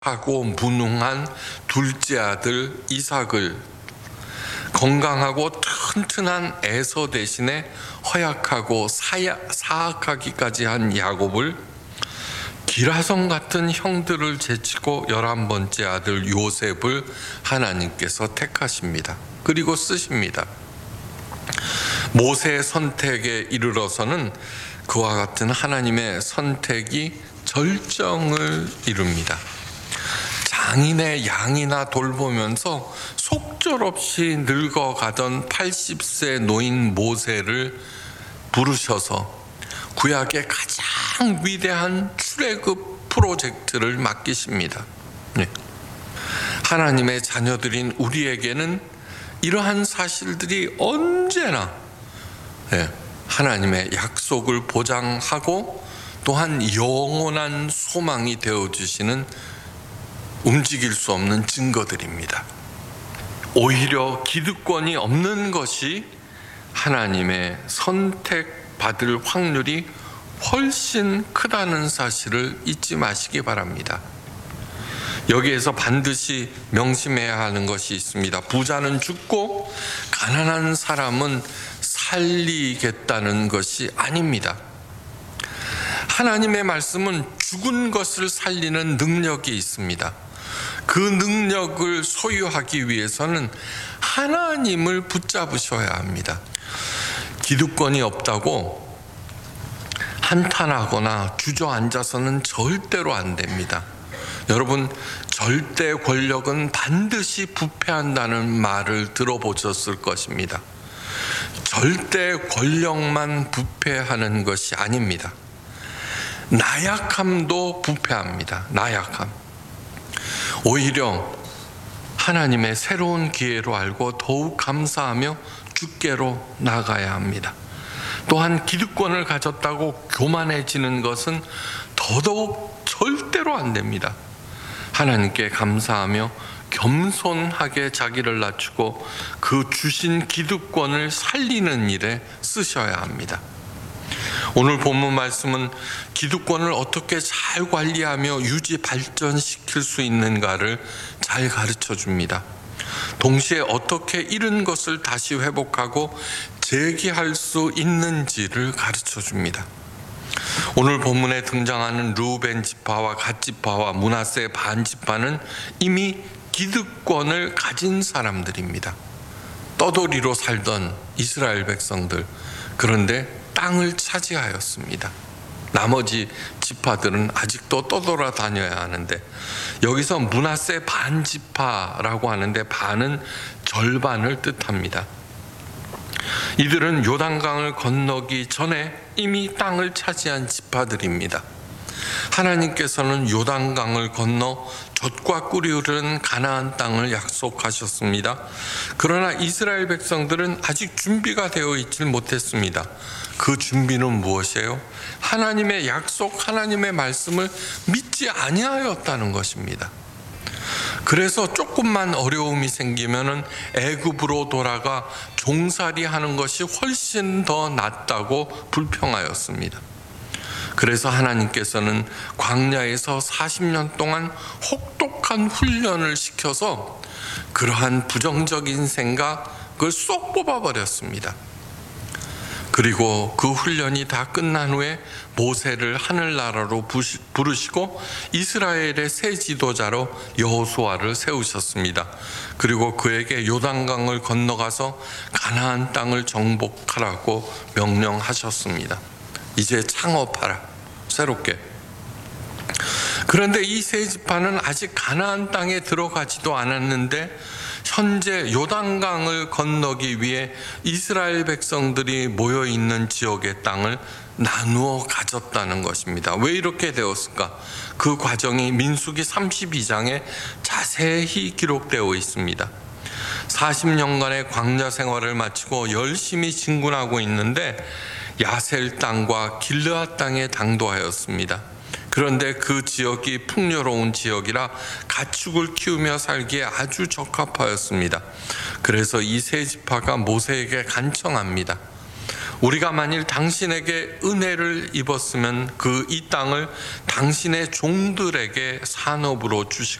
하고 무능한 둘째 아들 이삭을, 건강하고 튼튼한 에서 대신에 허약하고 사악하기까지 한 야곱을, 기라성 같은 형들을 제치고 11번째 아들 요셉을 하나님께서 택하십니다. 그리고 쓰십니다. 모세의 선택에 이르러서는 그와 같은 하나님의 선택이 절정을 이룹니다. 장인의 양이나 돌보면서 속절없이 늙어가던 80세 노인 모세를 부르셔서 구약의 가장 위대한 출애굽 프로젝트를 맡기십니다. 하나님의 자녀들인 우리에게는 이러한 사실들이 언제나 하나님의 약속을 보장하고 또한 영원한 소망이 되어주시는 움직일 수 없는 증거들입니다. 오히려 기득권이 없는 것이 하나님의 선택받을 확률이 훨씬 크다는 사실을 잊지 마시기 바랍니다. 여기에서 반드시 명심해야 하는 것이 있습니다. 부자는 죽고 가난한 사람은 살리겠다는 것이 아닙니다. 하나님의 말씀은 죽은 것을 살리는 능력이 있습니다. 그 능력을 소유하기 위해서는 하나님을 붙잡으셔야 합니다. 기득권이 없다고 한탄하거나 주저앉아서는 절대로 안 됩니다. 여러분, 절대 권력은 반드시 부패한다는 말을 들어보셨을 것입니다. 절대 권력만 부패하는 것이 아닙니다. 나약함도 부패합니다. 나약함. 오히려 하나님의 새로운 기회로 알고 더욱 감사하며 주께로 나가야 합니다. 또한 기득권을 가졌다고 교만해지는 것은 더더욱 절대로 안 됩니다. 하나님께 감사하며 겸손하게 자기를 낮추고 그 주신 기득권을 살리는 일에 쓰셔야 합니다. 오늘 본문 말씀은 기득권을 어떻게 잘 관리하며 유지 발전시킬 수 있는가를 잘 가르쳐 줍니다. 동시에 어떻게 잃은 것을 다시 회복하고 재기할 수 있는지를 가르쳐 줍니다. 오늘 본문에 등장하는 르우벤 지파와 갓 지파와 므낫세 반 지파는 이미 기득권을 가진 사람들입니다. 떠돌이로 살던 이스라엘 백성들, 그런데 땅을 차지하였습니다. 나머지 지파들은 아직도 떠돌아 다녀야 하는데, 여기서 므낫세 반 지파라고 하는데 반은 절반을 뜻합니다. 이들은 요단강을 건너기 전에 이미 땅을 차지한 지파들입니다. 하나님께서는 요단강을 건너 젖과 꿀이 흐르는 가나안 땅을 약속하셨습니다. 그러나 이스라엘 백성들은 아직 준비가 되어 있지 못했습니다. 그 준비는 무엇이에요? 하나님의 약속, 하나님의 말씀을 믿지 아니하였다는 것입니다. 그래서 조금만 어려움이 생기면은 애굽으로 돌아가 종살이 하는 것이 훨씬 더 낫다고 불평하였습니다. 그래서 하나님께서는 광야에서 40년 동안 혹독한 훈련을 시켜서 그러한 부정적인 생각을 쏙 뽑아버렸습니다. 그리고 그 훈련이 다 끝난 후에 모세를 하늘나라로 부르시고 이스라엘의 새 지도자로 여호수아를 세우셨습니다. 그리고 그에게 요단강을 건너가서 가나안 땅을 정복하라고 명령하셨습니다. 이제 창업하라, 새롭게. 그런데 이 세 지파는 아직 가나안 땅에 들어가지도 않았는데 현재 요단강을 건너기 위해 이스라엘 백성들이 모여있는 지역의 땅을 나누어 가졌다는 것입니다. 왜 이렇게 되었을까? 그 과정이 민수기 32장에 자세히 기록되어 있습니다. 40년간의 광야 생활을 마치고 열심히 진군하고 있는데 야셀 땅과 길르앗 땅에 당도하였습니다. 그런데 그 지역이 풍요로운 지역이라 가축을 키우며 살기에 아주 적합하였습니다. 그래서 이 세 지파가 모세에게 간청합니다. 우리가 만일 당신에게 은혜를 입었으면 이 땅을 당신의 종들에게 산업으로 주시고